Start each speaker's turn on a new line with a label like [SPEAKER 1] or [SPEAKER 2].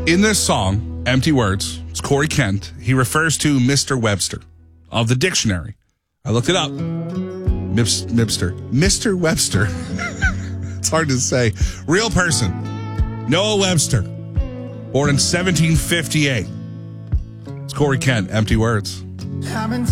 [SPEAKER 1] In this song, Empty Words, it's Corey Kent. He refers to Mr. Webster of the dictionary. I looked it up. Mr. Webster. It's hard to say. Real person. Noah Webster. Born in 1758. It's Corey Kent, Empty Words.